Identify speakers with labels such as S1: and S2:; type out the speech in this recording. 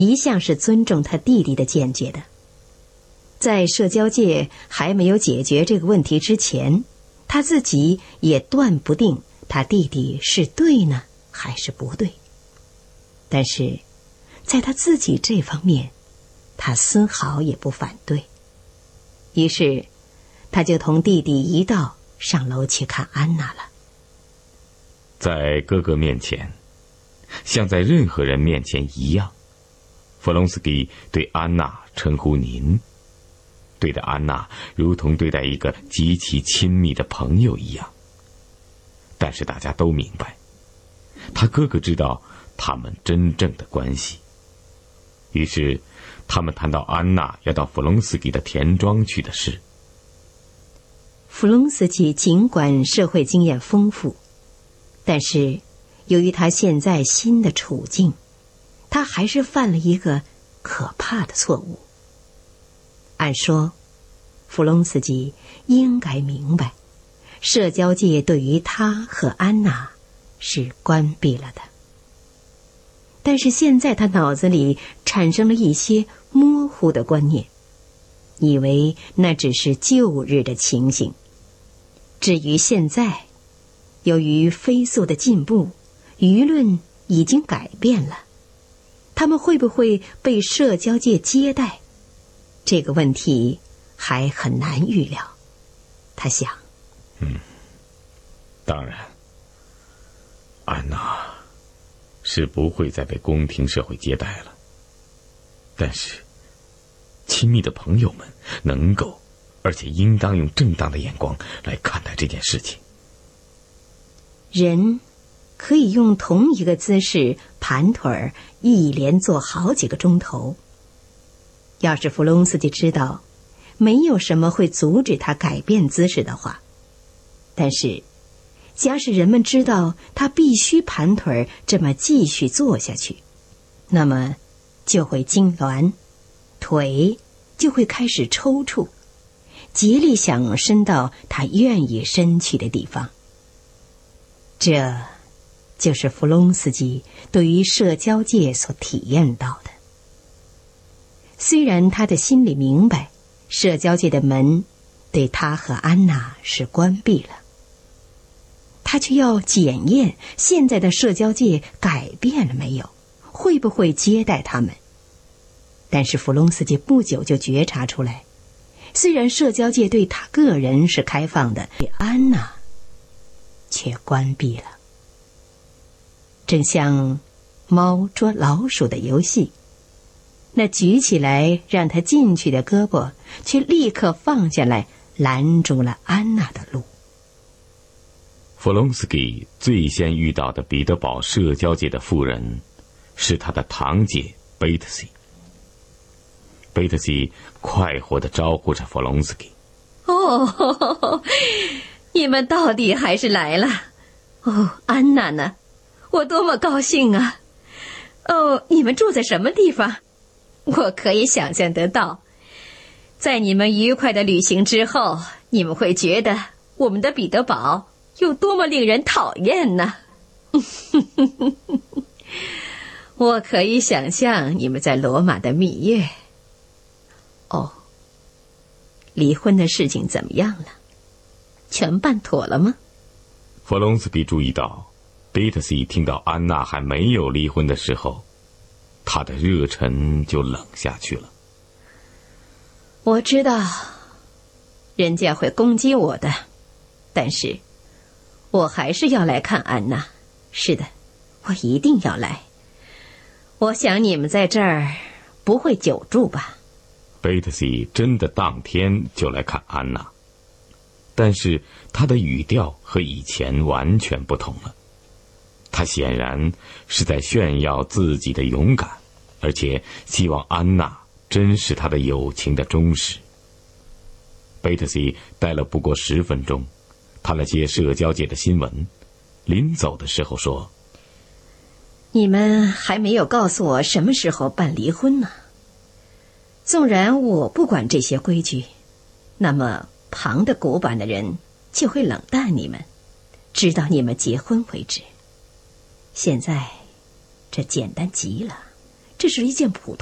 S1: 一向是尊重他弟弟的见解的。在社交界还没有解决这个问题之前，他自己也断不定他弟弟是对呢还是不对。但是在他自己这方面，他丝毫也不反对。于是他就同弟弟一道上楼去看安娜了。
S2: 在哥哥面前，像在任何人面前一样，弗隆斯基对安娜称呼您，对待安娜如同对待一个极其亲密的朋友一样。但是大家都明白，他哥哥知道他们真正的关系。于是他们谈到安娜要到弗隆斯基的田庄去的事。
S1: 弗隆斯基尽管社会经验丰富，但是由于他现在新的处境，他还是犯了一个可怕的错误。按说弗隆斯基应该明白，社交界对于他和安娜是关闭了的。但是现在他脑子里产生了一些模糊的观念，以为那只是旧日的情形。至于现在，由于飞速的进步，舆论已经改变了，他们会不会被社交界接待，这个问题还很难预料。他想，
S2: 当然，安娜是不会再被宫廷社会接待了。但是，亲密的朋友们能够，而且应当用正当的眼光来看待这件事情。
S1: 人可以用同一个姿势盘腿儿，一连坐好几个钟头。要是弗隆斯基知道没有什么会阻止他改变姿势的话，但是假使人们知道他必须盘腿这么继续坐下去，那么就会痉挛，腿就会开始抽搐，竭力想伸到他愿意伸去的地方。这就是弗隆斯基对于社交界所体验到的。虽然他的心里明白社交界的门对他和安娜是关闭了，他却要检验现在的社交界改变了没有，会不会接待他们。但是弗隆斯基不久就觉察出来，虽然社交界对他个人是开放的，对安娜却关闭了。正像猫捉老鼠的游戏，那举起来让他进去的胳膊却立刻放下来，拦住了安娜的路。
S2: 弗隆斯基最先遇到的彼得堡社交界的妇人是他的堂姐贝特西。贝特西快活地招呼着弗隆斯基。
S1: 哦，你们到底还是来了。哦，安娜呢？我多么高兴啊！哦，你们住在什么地方？我可以想象得到，在你们愉快的旅行之后，你们会觉得我们的彼得堡有多么令人讨厌呢？我可以想象你们在罗马的蜜月。哦，离婚的事情怎么样了？全办妥了吗？
S2: 弗隆斯基注意到，贝特西听到安娜还没有离婚的时候，他的热忱就冷下去了。
S1: 我知道人家会攻击我的，但是我还是要来看安娜。是的，我一定要来。我想你们在这儿不会久住吧？
S2: 贝特西真的当天就来看安娜，但是他的语调和以前完全不同了。他显然是在炫耀自己的勇敢，而且希望安娜真是他的友情的忠实。贝特西待了不过10分钟，谈了些社交界的新闻，临走的时候说：
S1: 你们还没有告诉我什么时候办离婚呢？纵然我不管这些规矩，那么旁的古板的人就会冷淡你们，直到你们结婚为止。现在这简单极了， 这是一件普